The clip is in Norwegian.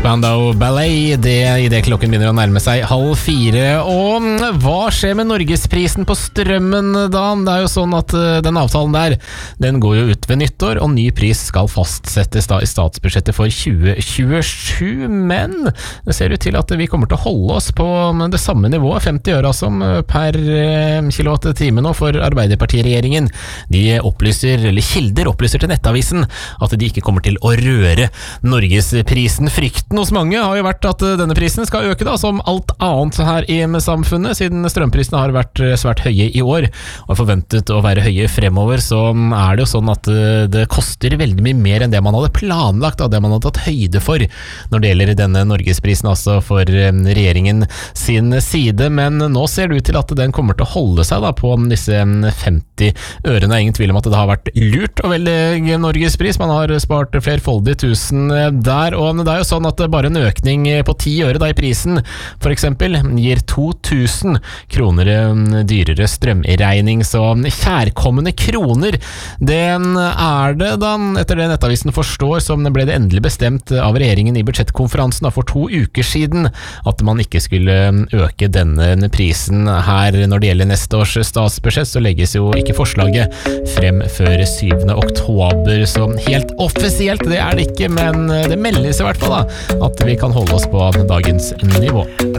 Spandau Ballet, det I det klokken begynner å nærme seg 3:30. Og hva skjer med Norgesprisen på strømmen da? Det jo sånn at den avtalen der, den går jo ut ved nyttår, og ny pris skal fastsettes da I statsbudsjettet for 2027, men det ser ut til at vi kommer til å holde oss på det samme nivået, 50 øre som per kilowatt-time nå for Arbeiderpartiregjeringen. De opplyser, eller kilder opplyser til Nettavisen, at de ikke kommer til å røre Norgesprisen. Frykten hos mange har jo vært at denne prisen skal øke da, som alt annet her I samfunnet, siden strømprisene har vært svært høye I år, og forventet å være høye fremover, så det jo sånn at det koster veldig mye mer enn det man hadde planlagt, og det man hadde tatt høyde for når det gjelder denne Norgesprisen, altså for regjeringen sin side, men nå ser det ut til at den kommer til å holde seg da på disse 50 ørene. Ingen tvil om at det har vært lurt å velge Norgespris, man har spart flerfoldig tusen der, og det jo sånn at bare en økning på 10 øre da I prisen, for eksempel, gir 2000 kroner dyrere strømregning, så kjærkommende kroner, det det da, etter det Nettavisen forstår, som ble det endelig bestemt av regjeringen I budsjettkonferansen da, for 2 uker siden, at man ikke skulle øke denne prisen her. Når det gjelder neste års statsbudsjett, så legges jo ikke forslaget frem før 7. oktober, så helt offisielt det det ikke, men det meldes I hvert fall da, at vi kan holde oss på dagens nivå.